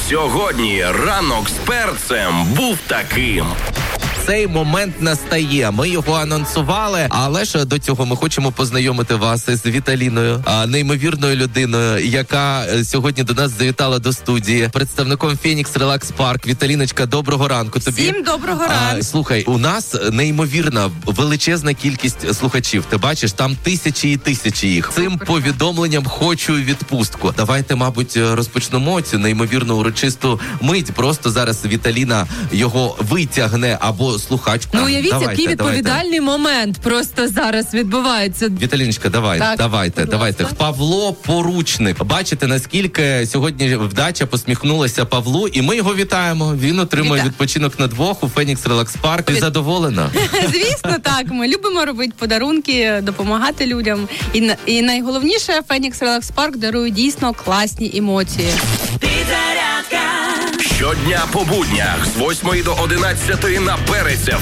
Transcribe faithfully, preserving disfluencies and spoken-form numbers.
Сьогодні ранок з перцем був таким. Цей момент настає. Ми його анонсували, але ж до цього ми хочемо познайомити вас з Віталіною, неймовірною людиною, яка сьогодні до нас завітала до студії, представником Фенікс Релакс Парк. Віталіночка, доброго ранку тобі. Всім доброго ранку. А, слухай, у нас неймовірна, величезна кількість слухачів. Ти бачиш, там тисячі і тисячі їх. Цим повідомленням хочу відпустку. Давайте, мабуть, розпочнемо цю неймовірну урочисту мить. Просто зараз Віталіна його витягне або слухачку. Ну, уявіть, давайте, який відповідальний давайте. момент просто зараз відбувається. Віталіночка, давай, так, давайте, давайте. Павло Поручник. Бачите, наскільки сьогодні вдача посміхнулася Павлу, і ми його вітаємо. Він отримує Віта. відпочинок на двох у Фенікс Релакс Парк. Ти Від... задоволена? Звісно, так. Ми любимо робити подарунки, допомагати людям. І, і найголовніше, Фенікс Релакс Парк дарує дійсно класні емоції. Щодня по буднях з восьмої до одинадцятої на Перець еф